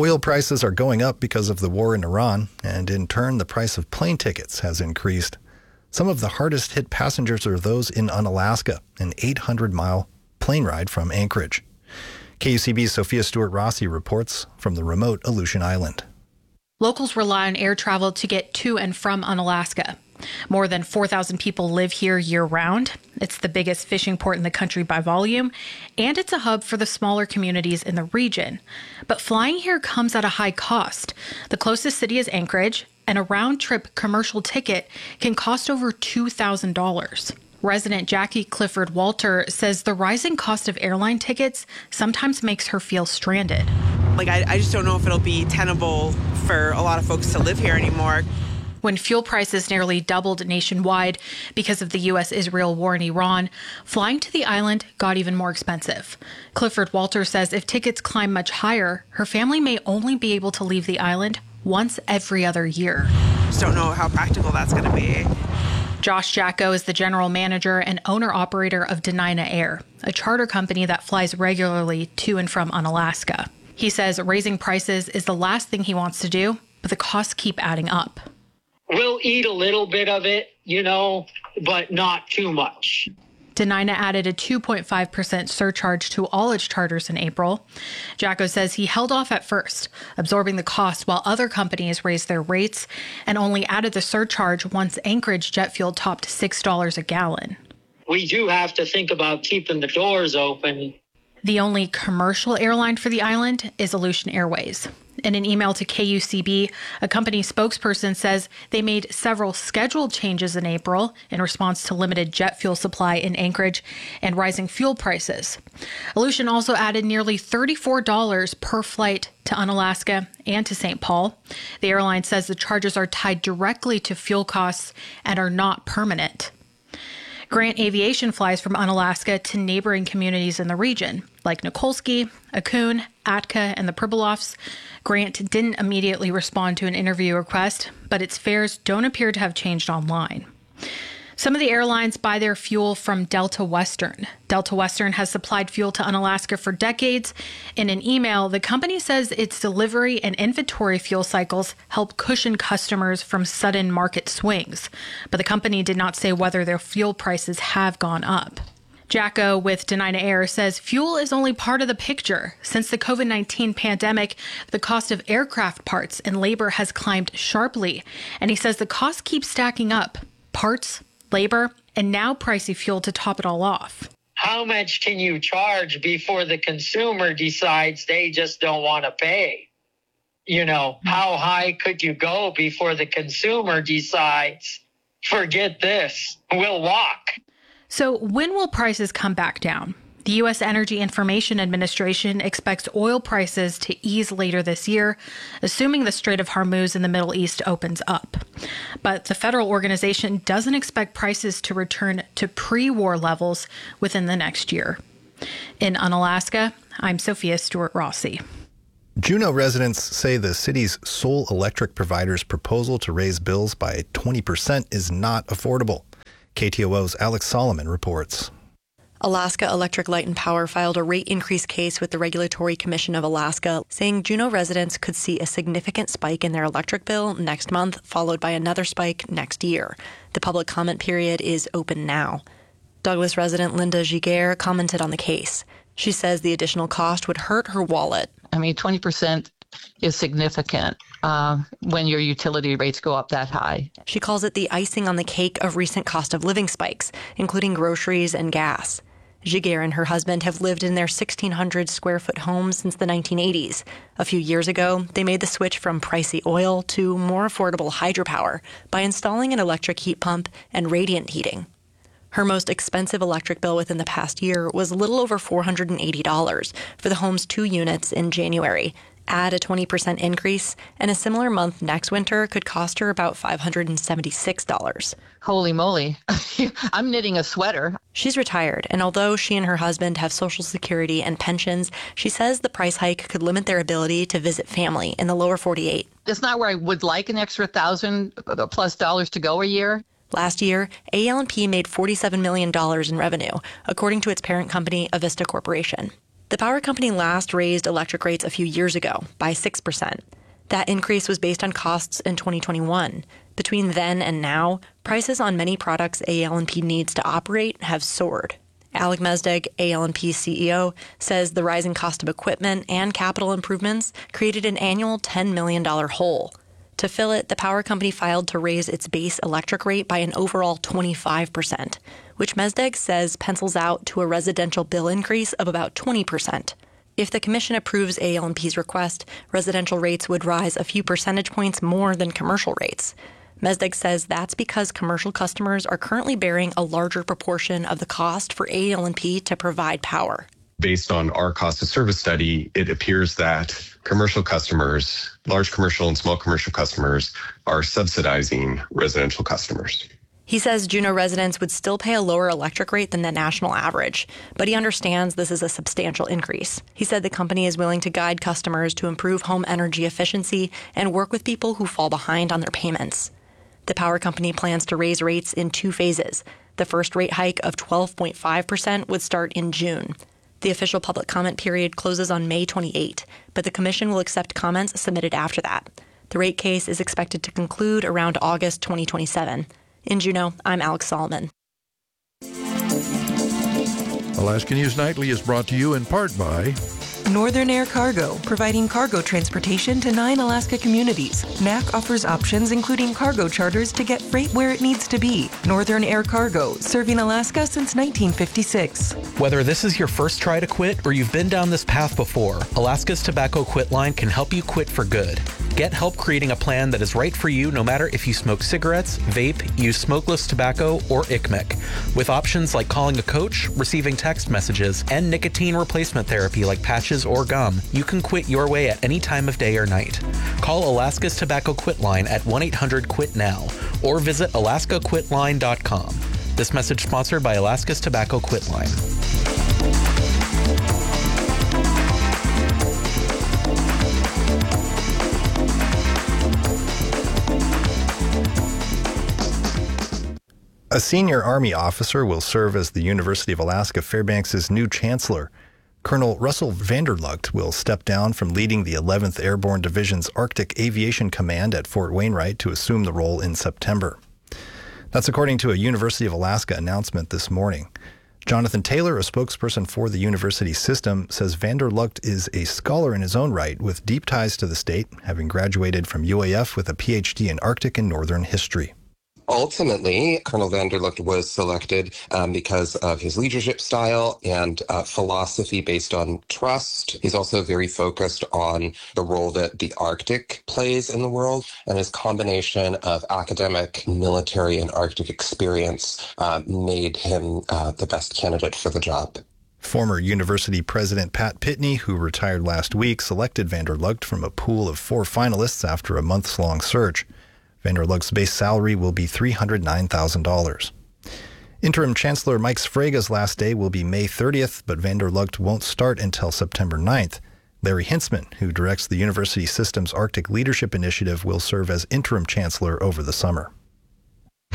Oil prices are going up because of the war in Iran, and in turn, the price of plane tickets has increased. Some of the hardest hit passengers are those in Unalaska, an 800-mile plane ride from Anchorage. KUCB's Sophia Stewart-Rossi reports from the remote Aleutian Island. Locals rely on air travel to get to and from Unalaska. More than 4,000 people live here year-round. It's the biggest fishing port in the country by volume, and it's a hub for the smaller communities in the region. But flying here comes at a high cost. The closest city is Anchorage, and a round-trip commercial ticket can cost over $2,000. Resident Jackie Clifford Walter says the rising cost of airline tickets sometimes makes her feel stranded. I just don't know if it'll be tenable for a lot of folks to live here anymore. When fuel prices nearly doubled nationwide because of the U.S.-Israel war in Iran, flying to the island got even more expensive. Clifford Walter says if tickets climb much higher, her family may only be able to leave the island once every other year. Just don't know how practical that's going to be. Josh Jacko is the general manager and owner-operator of Denina Air, a charter company that flies regularly to and from Unalaska. He says raising prices is the last thing he wants to do, but the costs keep adding up. We'll eat a little bit of it, but not too much. Denina added a 2.5% surcharge to all its charters in April. Jacko says he held off at first, absorbing the cost while other companies raised their rates, and only added the surcharge once Anchorage jet fuel topped $6 a gallon. We do have to think about keeping the doors open. The only commercial airline for the island is Aleutian Airways. In an email to KUCB, a company spokesperson says they made several scheduled changes in April in response to limited jet fuel supply in Anchorage and rising fuel prices. Aleutian also added nearly $34 per flight to Unalaska and to St. Paul. The airline says the charges are tied directly to fuel costs and are not permanent. Grant Aviation flies from Unalaska to neighboring communities in the region, like Nikolsky, Akun, Atka, and the Pribilofs. Grant didn't immediately respond to an interview request, but its fares don't appear to have changed online. Some of the airlines buy their fuel from Delta Western. Delta Western has supplied fuel to Unalaska for decades. In an email, the company says its delivery and inventory fuel cycles help cushion customers from sudden market swings. But the company did not say whether their fuel prices have gone up. Jacko with Denina Air says fuel is only part of the picture. Since the COVID-19 pandemic, the cost of aircraft parts and labor has climbed sharply. And he says the costs keep stacking up. Parts, labor, and now pricey fuel to top it all off. How much can you charge before the consumer decides they just don't want to pay? How high could you go before the consumer decides, forget this, we'll walk? So when will prices come back down? The U.S. Energy Information Administration expects oil prices to ease later this year, assuming the Strait of Hormuz in the Middle East opens up. But the federal organization doesn't expect prices to return to pre-war levels within the next year. In Unalaska, I'm Sophia Stewart-Rossi. Juneau residents say the city's sole electric provider's proposal to raise bills by 20% is not affordable. KTOO's Alex Solomon reports. Alaska Electric Light and Power filed a rate increase case with the Regulatory Commission of Alaska, saying Juneau residents could see a significant spike in their electric bill next month, followed by another spike next year. The public comment period is open now. Douglas resident Linda Giguere commented on the case. She says the additional cost would hurt her wallet. 20% is significant when your utility rates go up that high. She calls it the icing on the cake of recent cost of living spikes, including groceries and gas. Giguere and her husband have lived in their 1,600 square foot home since the 1980s. A few years ago, they made the switch from pricey oil to more affordable hydropower by installing an electric heat pump and radiant heating. Her most expensive electric bill within the past year was a little over $480 for the home's 2 units in January. Add a 20% increase, and a similar month next winter could cost her about $576. Holy moly. I'm knitting a sweater. She's retired, and although she and her husband have Social Security and pensions, she says the price hike could limit their ability to visit family in the lower 48. It's not where I would like an extra $1,000+ to go a year. Last year, AL&P made $47 million in revenue, according to its parent company, Avista Corporation. The power company last raised electric rates a few years ago by 6%. That increase was based on costs in 2021. Between then and now, prices on many products AL&P needs to operate have soared. Alec Mesdag, AL&P CEO, says the rising cost of equipment and capital improvements created an annual $10 million hole. To fill it, the power company filed to raise its base electric rate by an overall 25%, which Mesdag says pencils out to a residential bill increase of about 20%. If the commission approves AL&P's request, residential rates would rise a few percentage points more than commercial rates. Mesdag says that's because commercial customers are currently bearing a larger proportion of the cost for AL&P to provide power. Based on our cost of service study, it appears that commercial customers, large commercial and small commercial customers, are subsidizing residential customers. He says Juneau residents would still pay a lower electric rate than the national average, but he understands this is a substantial increase. He said the company is willing to guide customers to improve home energy efficiency and work with people who fall behind on their payments. The power company plans to raise rates in 2 phases. The first rate hike of 12.5% would start in June. The official public comment period closes on May 28, but the commission will accept comments submitted after that. The rate case is expected to conclude around August 2027. In Juneau, I'm Alex Solomon. Alaska News Nightly is brought to you in part by Northern Air Cargo, providing cargo transportation to 9 Alaska communities. NAC offers options including cargo charters to get freight where it needs to be. Northern Air Cargo, serving Alaska since 1956. Whether this is your first try to quit or you've been down this path before, Alaska's Tobacco Quit Line can help you quit for good. Get help creating a plan that is right for you no matter if you smoke cigarettes, vape, use smokeless tobacco, or ICMIC. With options like calling a coach, receiving text messages, and nicotine replacement therapy like patches or gum, you can quit your way at any time of day or night. Call Alaska's Tobacco Quit Line at 1-800-QUIT-NOW or visit alaskaquitline.com. This message sponsored by Alaska's Tobacco Quit Line. A senior Army officer will serve as the University of Alaska Fairbanks' new chancellor. Colonel Russell Vanderlugt will step down from leading the 11th Airborne Division's Arctic Aviation Command at Fort Wainwright to assume the role in September. That's according to a University of Alaska announcement this morning. Jonathan Taylor, a spokesperson for the university system, says Vanderlugt is a scholar in his own right with deep ties to the state, having graduated from UAF with a PhD in Arctic and Northern history. Ultimately, Colonel Vanderlugt was selected because of his leadership style and philosophy based on trust. He's also very focused on the role that the Arctic plays in the world, and his combination of academic, military, and Arctic experience made him the best candidate for the job. Former university president Pat Pitney, who retired last week, selected Vanderlugt from a pool of 4 finalists after a months-long search. Vanderlugt's base salary will be $309,000. Interim Chancellor Mike Sfraga's last day will be May 30th, but Vanderlugt won't start until September 9th. Larry Hintzman, who directs the university system's Arctic Leadership Initiative, will serve as interim chancellor over the summer.